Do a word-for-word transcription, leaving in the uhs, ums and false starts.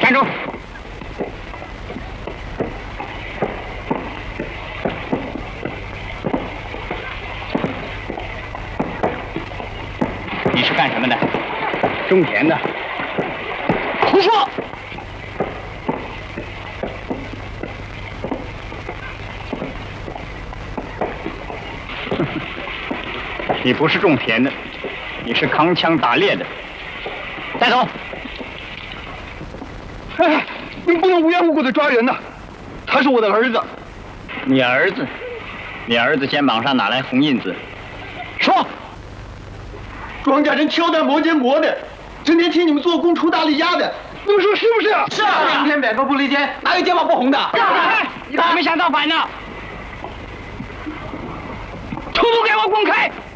站住！你是干什么的？种田的。胡说！你不是种田的，你是扛枪打猎的。带走！ 哎，你不能无缘无故的抓人呐！他是我的儿子。 你儿子？你儿子肩膀上哪来红印子？说！ 庄稼人敲打磨尖磨的，整天替你们做工出大力压的，你们说是不是啊？ 是啊， 天天两个不离间，哪有肩膀不红的？ 哎，你还没想造反呢！统统给我滚开！